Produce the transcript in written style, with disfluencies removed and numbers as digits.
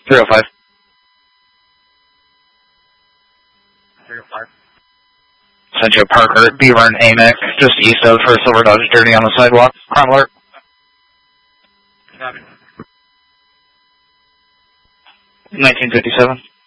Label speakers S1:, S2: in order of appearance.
S1: 305.
S2: 305.
S1: Central Parker, Beaver and Amex, just east of for Silver Dodge Journey on the sidewalk. Crime alert.
S2: Copy.
S1: 1957.